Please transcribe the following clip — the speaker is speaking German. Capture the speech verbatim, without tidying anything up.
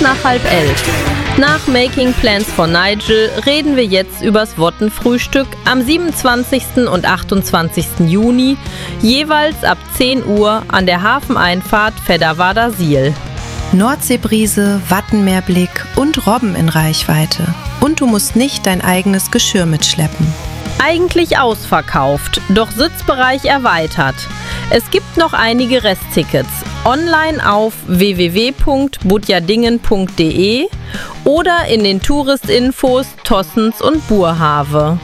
nach halb elf. Nach Making Plans for Nigel reden wir jetzt übers Wottenfrühstück am siebenundzwanzigsten und achtundzwanzigsten Juni, jeweils ab zehn Uhr an der Hafeneinfahrt Fedderwarder-Siel. Nordseebrise, Wattenmeerblick und Robben in Reichweite. Und du musst nicht dein eigenes Geschirr mitschleppen. Eigentlich ausverkauft, doch Sitzbereich erweitert. Es gibt noch einige Resttickets. Online auf w w w punkt budjadingen punkt de oder in den Touristinfos Tossens und Burhave.